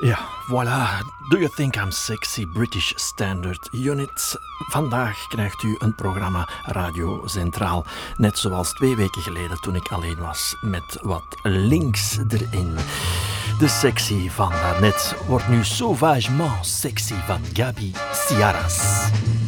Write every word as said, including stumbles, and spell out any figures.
Ja, voilà. Do you think I'm sexy? British Standard Unit. Vandaag krijgt u een programma Radio Centraal. Net zoals twee weken geleden toen ik alleen was met wat links erin. De sexy van daarnet wordt nu sauvagement sexy van Gabi Ciaras.